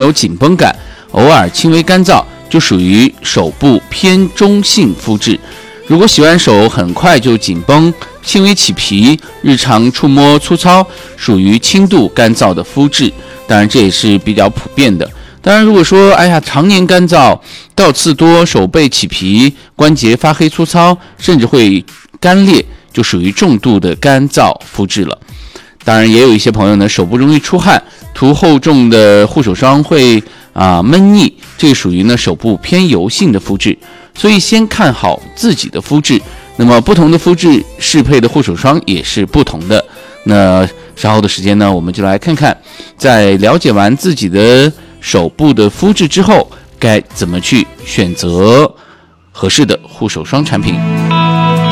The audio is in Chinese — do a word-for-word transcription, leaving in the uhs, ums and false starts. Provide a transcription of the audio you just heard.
有紧绷感，偶尔轻微干燥，就属于手部偏中性肤质。如果洗完手很快就紧绷、轻微起皮，日常触摸粗糙，属于轻度干燥的肤质。当然这也是比较普遍的。当然如果说哎呀常年干燥，倒刺多，手背起皮，关节发黑粗糙，甚至会干裂，就属于重度的干燥肤质了。当然也有一些朋友呢，手部容易出汗，涂厚重的护手霜会啊闷腻，这个属于呢手部偏油性的肤质。所以先看好自己的肤质，那么不同的肤质适配的护手霜也是不同的。那稍后的时间呢，我们就来看看，在了解完自己的手部的肤质之后，该怎么去选择合适的护手霜产品。